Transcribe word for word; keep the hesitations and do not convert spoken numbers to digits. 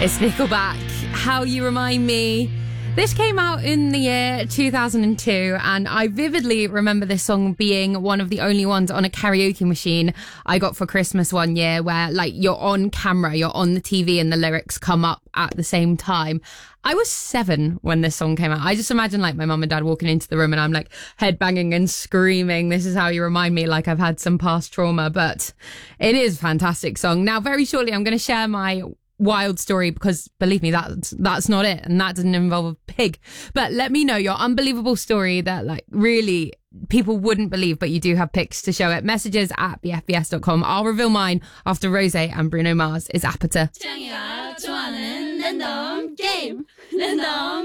It's Nickelback, How You Remind Me. This came out in the year two thousand two, and I vividly remember this song being one of the only ones on a karaoke machine I got for Christmas one year, where like you're on camera, you're on the T V and the lyrics come up at the same time. I was seven when this song came out. I just imagine like my mum and dad walking into the room and I'm like headbanging and screaming, "This is how you remind me," like I've had some past trauma. But it is a fantastic song. Now, very shortly, I'm going to share my wild story, because believe me, that's that's not it, and that doesn't involve a pig. But let me know your unbelievable story that like really people wouldn't believe, but you do have pics to show it. Messages at b f b s dot com. I'll reveal mine after Rose and Bruno Mars is Apata. 창이가 좋아하는 랜덤 게임 랜덤